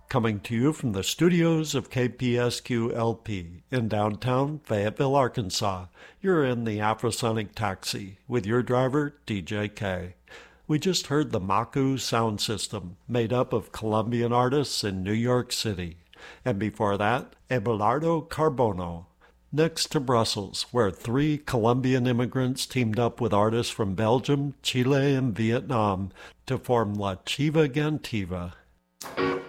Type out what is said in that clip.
coming to you from the studios of KPSQ-LP in downtown Fayetteville, Arkansas. You're in the Afrosonic Taxi with your driver, DJK. We just heard the Maku sound system, made up of Colombian artists in New York City. And before that, Abelardo Carbono. Next to Brussels, where 3 Colombian immigrants teamed up with artists from Belgium, Chile, and Vietnam to form La Chiva Gantiva.